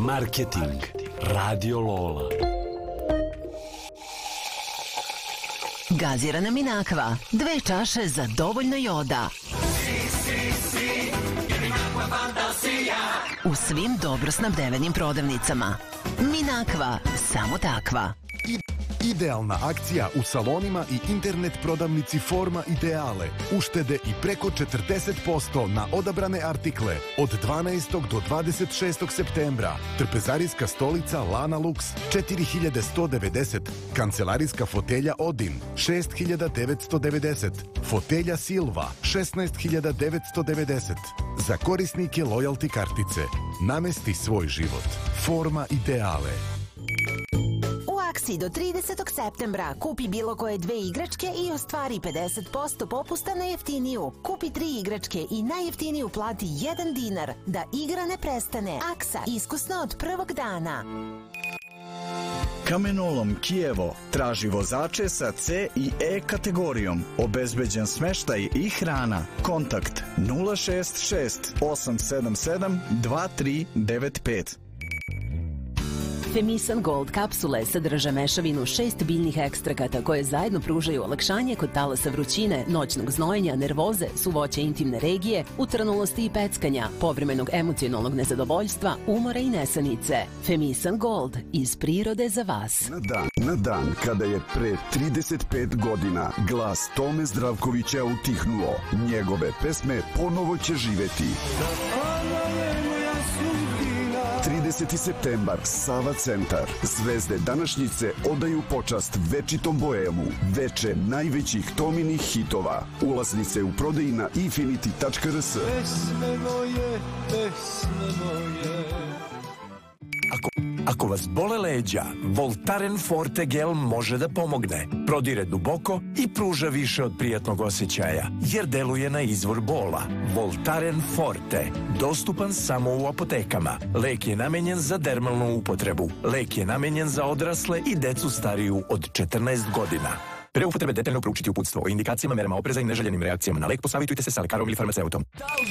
Marketing. Radio Lola. Gazirana Minakva. 2 čaše za dovoljno joda. U svim dobro snabdevenim prodavnicama. Minakva. Samo takva. Idealna akcija u salonima i internet prodavnici Forma Ideale. Uštede i preko 40% na odabrane artikle od 12. do 26. septembra. Trpezarijska stolica Lana Lux 4190. Kancelarijska fotelja Odin 6990. Fotelja Silva 16990. Za korisnike lojalty kartice. Namesti svoj život. Forma Ideale. Do 30. septembra kupi bilo koje 2 igračke i ostvari 50% popusta na jeftiniju. Kupi 3 igračke i najjeftiniju plati 1 dinar. Da igra ne prestane. Aksa, iskusno od prvog dana. Kamenolom Kijevo traži vozače sa C i E kategorijom. Obezbeđen smeštaj i hrana. Kontakt 066 877 2395. Femisan Gold kapsule sadrže mešavinu 6 biljnih ekstrakata koje zajedno pružaju olakšanje kod talasa vrućine, noćnog znojenja, nervoze, suvoće intimne regije, utranulosti i peckanja, povremenog emocionalnog nezadovoljstva, umora i nesanice. Femisan Gold, iz prirode za vas. Na dan kada je pre 35 godina glas Tome Zdravkovića utihnuo, njegove pesme ponovo će živeti. 30. septembar, Sava centar. Zvezde današnjice odaju počast večitom boemu, veče najvećih Tominih hitova. Ulaznice u prodaji na infinity.rs. Pesme moje. Ako vas bole leđa, Voltaren Forte gel može da pomogne. Prodire duboko i pruža više od prijatnog osjećaja, jer deluje na izvor bola. Voltaren Forte, dostupan samo u apotekama. Lek je namenjen za dermalnu upotrebu. Lek je namenjen za odrasle i decu stariju od 14 godina. Pre upotrebe detaljno proučiti uputstvo o indikacijama, merama opreza i neželjenim reakcijama na lek, posavitujte se sa lekarom ili farmaceutom.